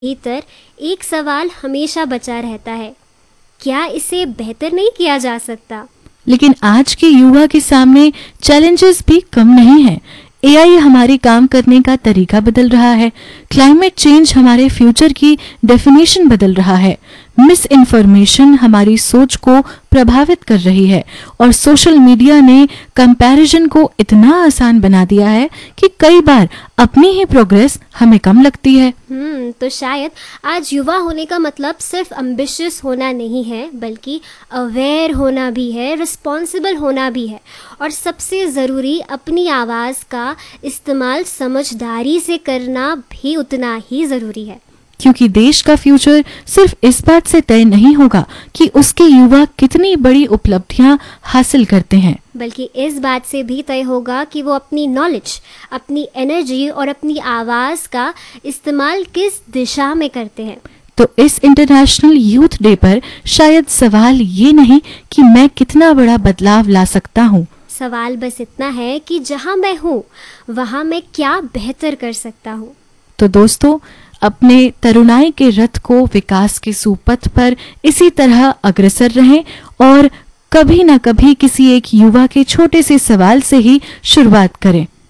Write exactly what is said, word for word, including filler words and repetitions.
भीतर एक सवाल हमेशा बचा रहता है, क्या इसे बेहतर नहीं किया जा सकता? लेकिन आज के युवा के सामने चैलेंजेस भी कम नहीं हैं। एआई हमारे काम करने का तरीका बदल रहा है। क्लाइमेट चेंज हमारे फ्यूचर की डेफिनेशन बदल रहा है। मिस इन्फॉर्मेशन हमारी सोच को प्रभावित कर रही है और सोशल मीडिया ने कंपैरिजन को इतना आसान बना दिया है कि कई बार अपनी ही प्रोग्रेस हमें कम लगती है। हम्म तो शायद आज युवा होने का मतलब सिर्फ एम्बिशियस होना नहीं है, बल्कि अवेयर होना भी है, रिस्पॉन्सिबल होना भी है, और सबसे ज़रूरी अपनी आवाज़ का इस्तेमाल समझदारी से करना भी उतना ही ज़रूरी है। क्योंकि देश का फ्यूचर सिर्फ इस बात से तय नहीं होगा कि उसके युवा कितनी बड़ी उपलब्धियां हासिल करते हैं, बल्कि इस बात से भी तय होगा कि वो अपनी नॉलेज, अपनी एनर्जी और अपनी आवाज़ का इस्तेमाल किस दिशा में करते हैं। तो इस इंटरनेशनल यूथ डे पर शायद सवाल ये नहीं कि मैं कितना बड़ा बदलाव ला सकता हूँ, सवाल बस इतना है कि जहाँ मैं हूँ वहाँ मैं क्या बेहतर कर सकता हूँ। तो दोस्तों, अपने तरुणाई के रथ को विकास के सुपथ पर इसी तरह अग्रसर रहें और कभी न कभी किसी एक युवा के छोटे से सवाल से ही शुरुआत करें।